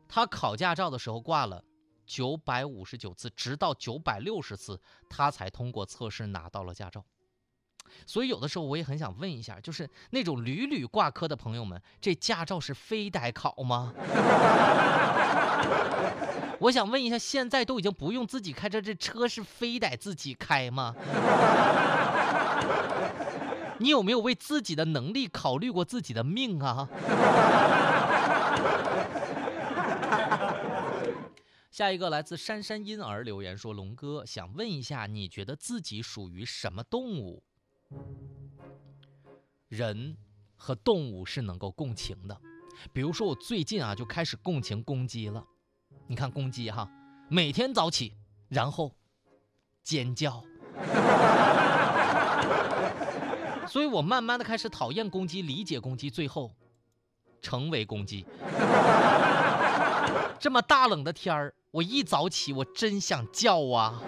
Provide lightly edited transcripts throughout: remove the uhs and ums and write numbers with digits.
他考驾照的时候挂了959次，直到960次，他才通过测试拿到了驾照。所以有的时候我也很想问一下，就是那种屡屡挂科的朋友们，这驾照是非得考吗？我想问一下，现在都已经不用自己开车，这车是非得自己开吗？你有没有为自己的能力考虑过自己的命啊？下一个来自珊珊婴儿留言说，龙哥想问一下，你觉得自己属于什么动物？人和动物是能够共情的，比如说我最近就开始共情公鸡了。你看公鸡每天早起然后尖叫，所以我慢慢的开始讨厌公鸡，理解公鸡，最后成为公鸡。这么大冷的天儿，我一早起我真想叫啊。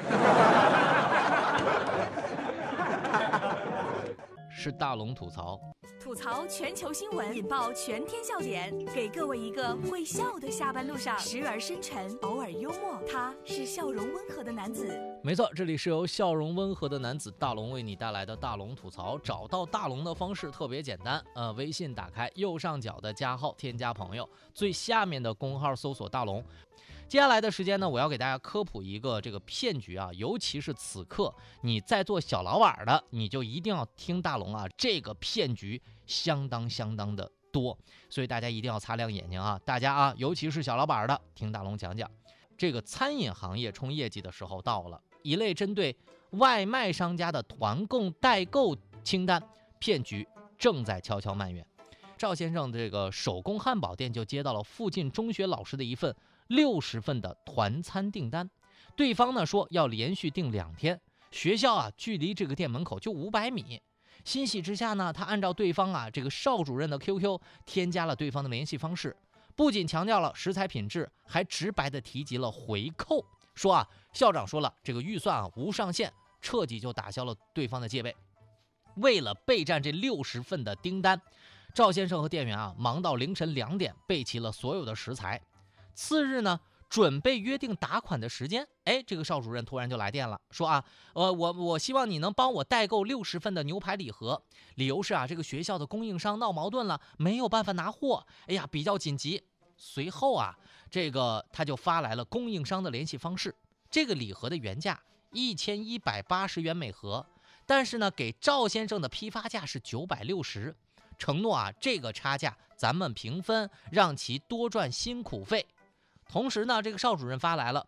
是大龙吐槽全球新闻，引爆全天笑点，给各位一个会笑的下班路上，时而深沉，偶尔幽默。他是笑容温和的男子。 没错，这里是由笑容温和的男子大龙为你带来的大龙吐槽。找到大龙的方式特别简单，微信打开右上角的加号，添加朋友，最下面的公号搜索大龙。接下来的时间呢，我要给大家科普一个这个骗局尤其是此刻你在做小老板的，你就一定要听大龙这个骗局相当的多，所以大家一定要擦亮眼睛大家尤其是小老板的，听大龙讲讲。这个餐饮行业冲业绩的时候到了，一类针对外卖商家的团购代购清单骗局正在悄悄蔓延。赵先生这个手工汉堡店就接到了附近中学老师的一份60份的团餐订单，对方呢说要连续订2天，学校距离这个店门口就500米。欣喜之下呢，他按照对方这个邵主任的 QQ 添加了对方的联系方式，不仅强调了食材品质，还直白的提及了回扣，说校长说了这个预算无上限，彻底就打消了对方的戒备。为了备战这60份的订单，赵先生和店员忙到凌晨2点备齐了所有的食材。次日呢，准备约定打款的时间，这个邵主任突然就来电了，说我希望你能帮我代购60份的牛排礼盒，理由是这个学校的供应商闹矛盾了，没有办法拿货，比较紧急。随后这个他就发来了供应商的联系方式。这个礼盒的原价1180元每盒，但是呢给赵先生的批发价是960，承诺这个差价咱们平分，让其多赚辛苦费。同时呢，这个邵主任发来了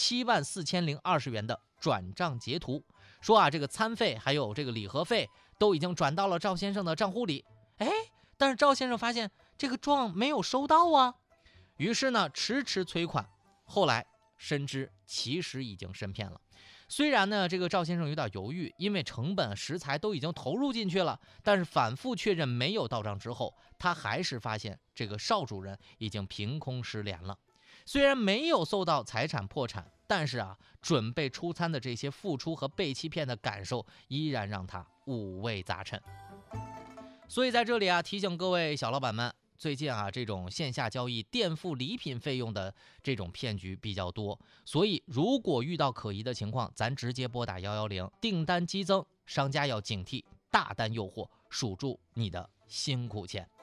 74020元的转账截图，说这个餐费还有这个礼盒费都已经转到了赵先生的账户里。但是赵先生发现这个状没有收到于是呢迟迟催款。后来深知其实已经深骗了。虽然呢这个赵先生有点犹豫，因为成本食材都已经投入进去了，但是反复确认没有到账之后，他还是发现这个邵主任已经凭空失联了。虽然没有受到财产破产，但是准备出餐的这些付出和被欺骗的感受依然让他五味杂陈。所以在这里提醒各位小老板们，最近这种线下交易垫付礼品费用的这种骗局比较多，所以如果遇到可疑的情况，咱直接拨打110，订单激增，商家要警惕大单诱惑，数住你的辛苦钱。